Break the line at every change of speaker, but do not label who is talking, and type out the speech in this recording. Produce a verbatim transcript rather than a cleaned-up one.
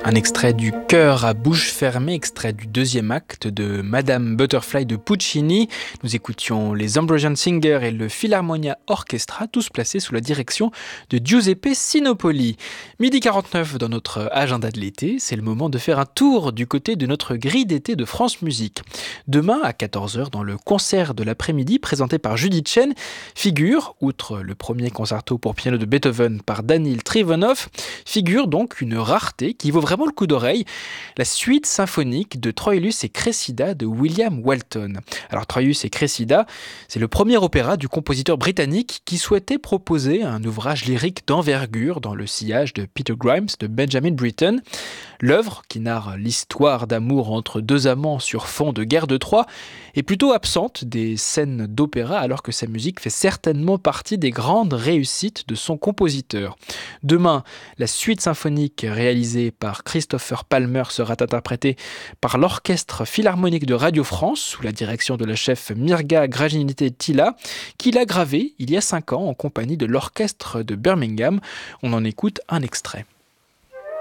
Un extrait du Cœur à bouche fermée, extrait du deuxième acte de Madame Butterfly de Puccini. Nous écoutions les Ambrosian Singers et le Philharmonia Orchestra, tous placés sous la direction de Giuseppe Sinopoli. Midi quarante-neuf dans notre agenda de l'été, c'est le moment de faire un tour du côté de notre grille d'été de France Musique. Demain, à quatorze heures, dans le concert de l'après-midi présenté par Judith Chen, figure, outre le premier concerto pour piano de Beethoven par Danil Trivonov, figure donc une rareté qui vaut vraiment le coup d'oreille, la suite symphonique de Troilus et Cressida de William Walton. Alors Troilus et Cressida, c'est le premier opéra du compositeur britannique qui souhaitait proposer un ouvrage lyrique d'envergure dans le sillage de Peter Grimes de Benjamin Britten. L'œuvre, qui narre l'histoire d'amour entre deux amants sur fond de guerre de Troie, est plutôt absente des scènes d'opéra alors que sa musique fait certainement partie des grandes réussites de son compositeur. Demain, la suite symphonique réalisée par Christopher Palmer sera interprétée par l'Orchestre Philharmonique de Radio France sous la direction de la chef Mirga Gražinytė-Tyla qui l'a gravé il y a cinq ans en compagnie de l'Orchestre de Birmingham. On en écoute un extrait.